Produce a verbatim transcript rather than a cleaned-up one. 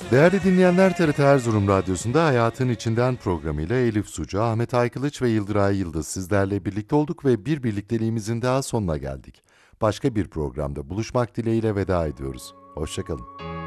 Değerli dinleyenler, T R T Erzurum Radyosu'nda Hayatın İçinden programıyla Elif Sucu, Ahmet Aykılıç ve Yıldıray Yıldız sizlerle birlikte olduk ve bir birlikteliğimizin daha sonuna geldik. Başka bir programda buluşmak dileğiyle veda ediyoruz. Hoşçakalın.